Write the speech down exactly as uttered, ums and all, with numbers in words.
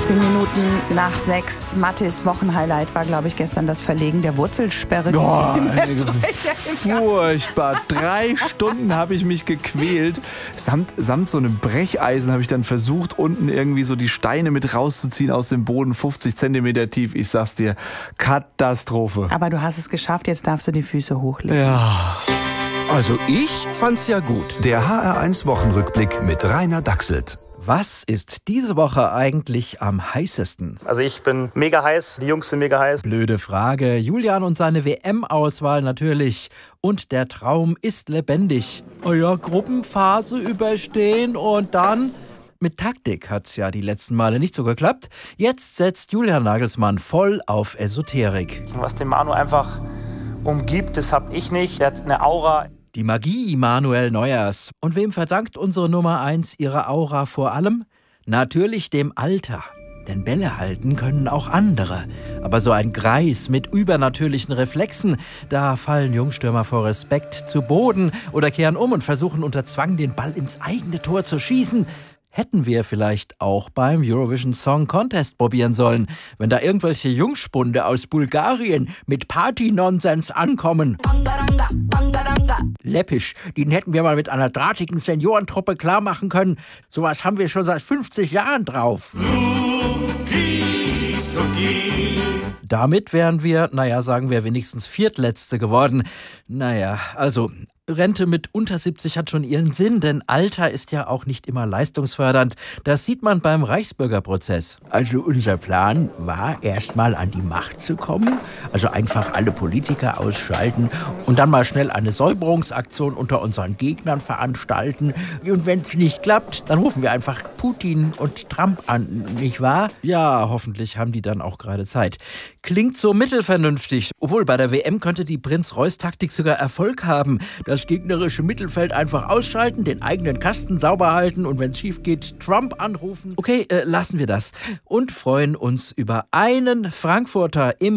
Zehn Minuten nach sechs. Mattis Wochenhighlight war, glaube ich, gestern das Verlegen der Wurzelsperre. Oh, im furchtbar. Drei Stunden habe ich mich gequält. Samt, samt so einem Brecheisen habe ich dann versucht, unten irgendwie so die Steine mit rauszuziehen aus dem Boden, fünfzig Zentimeter tief. Ich sag's dir, Katastrophe. Aber du hast es geschafft, jetzt darfst du die Füße hochlegen. Ja. Also ich fand's ja gut. Der H R eins Wochenrückblick mit Rainer Dachselt. Was ist diese Woche eigentlich am heißesten? Also ich bin mega heiß, die Jungs sind mega heiß. Blöde Frage. Julian und seine W M-Auswahl natürlich. Und der Traum ist lebendig. Oh ja, Gruppenphase überstehen und dann... Mit Taktik hat's ja die letzten Male nicht so geklappt. Jetzt setzt Julian Nagelsmann voll auf Esoterik. Was den Manu einfach umgibt, das hab ich nicht. Der hat eine Aura. Die Magie Manuel Neuers. Und wem verdankt unsere Nummer eins ihre Aura vor allem? Natürlich dem Alter. Denn Bälle halten können auch andere. Aber so ein Greis mit übernatürlichen Reflexen, da fallen Jungstürmer vor Respekt zu Boden oder kehren um und versuchen unter Zwang den Ball ins eigene Tor zu schießen. Hätten wir vielleicht auch beim Eurovision Song Contest probieren sollen, wenn da irgendwelche Jungspunde aus Bulgarien mit Party-Nonsens ankommen. Bangaranga, Bangaranga. Läppisch, den hätten wir mal mit einer drahtigen Seniorentruppe klar machen können. Sowas haben wir schon seit fünfzig Jahren drauf. Luki, Suki. Damit wären wir, naja, sagen wir wenigstens Viertletzte geworden. Naja, also... Rente mit unter siebzig hat schon ihren Sinn, denn Alter ist ja auch nicht immer leistungsfördernd. Das sieht man beim Reichsbürgerprozess. Also unser Plan war, erst mal an die Macht zu kommen, also einfach alle Politiker ausschalten und dann mal schnell eine Säuberungsaktion unter unseren Gegnern veranstalten. Und wenn es nicht klappt, dann rufen wir einfach Putin und Trump an, nicht wahr? Ja, hoffentlich haben die dann auch gerade Zeit. Klingt so mittelvernünftig. Obwohl, bei der W M könnte die Prinz-Reuß-Taktik sogar Erfolg haben. Das gegnerische Mittelfeld einfach ausschalten, den eigenen Kasten sauber halten und wenn es schief geht, Trump anrufen. Okay, äh, lassen wir das. Und freuen uns über einen Frankfurter im